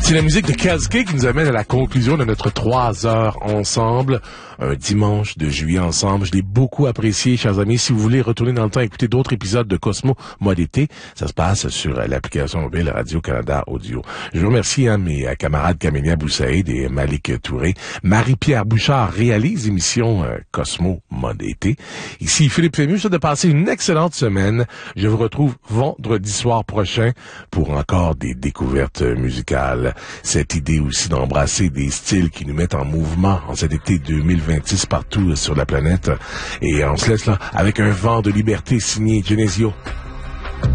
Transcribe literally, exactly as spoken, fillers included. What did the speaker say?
C'est la musique de Kelsey qui nous amène à la conclusion de notre trois heures ensemble. Un dimanche de juillet ensemble. Je l'ai beaucoup apprécié, chers amis. Si vous voulez retourner dans le temps et écouter d'autres épisodes de Cosmo Mode été, ça se passe sur l'application mobile Radio-Canada Audio. Je vous remercie hein, mes camarades Camélia Boussaïd et Malik Touré. Marie-Pierre Bouchard réalise l'émission euh, Cosmo Mode été. Ici Philippe Fému, je vous souhaite de passer une excellente semaine. Je vous retrouve vendredi soir prochain pour encore des découvertes musicales. Cette idée aussi d'embrasser des styles qui nous mettent en mouvement en cet été deux mille vingt-six partout sur la planète. Et on se laisse là avec un vent de liberté signé Genesio.